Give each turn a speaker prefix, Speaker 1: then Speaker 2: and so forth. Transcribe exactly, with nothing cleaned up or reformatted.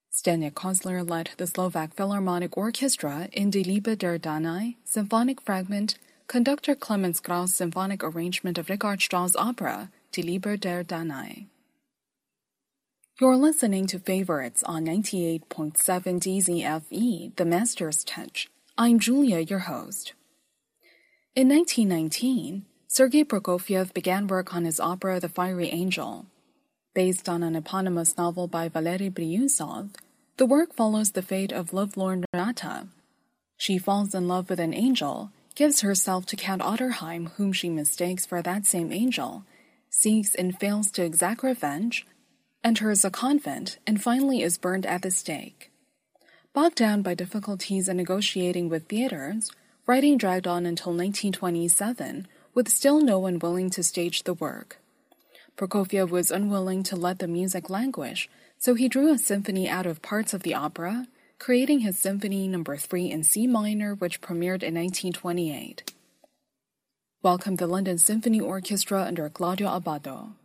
Speaker 1: Zdeněk Kozler led the Slovak Philharmonic Orchestra in Die Liebe der Danae symphonic fragment, conductor Clemens Krauss' symphonic arrangement of Richard Strauss' opera Die Liebe der Danae. You're listening to Favorites on ninety-eight point seven D Z F E, The Master's Touch. I'm Julia, your host. In nineteen nineteen, Sergei Prokofiev began work on his opera The Fiery Angel. Based on an eponymous novel by Valery Bryusov, the work follows the fate of lovelorn Renata. She falls in love with an angel, gives herself to Count Otterheim, whom she mistakes for that same angel, seeks and fails to exact revenge, enters a convent, and finally is burned at the stake. Bogged down by difficulties in negotiating with theaters, writing dragged on until nineteen twenty-seven, with still no one willing to stage the work. Prokofiev was unwilling to let the music languish, so he drew a symphony out of parts of the opera, creating his Symphony Number three in C minor, which premiered in nineteen twenty-eight. Welcome the London Symphony Orchestra under Claudio Abbado.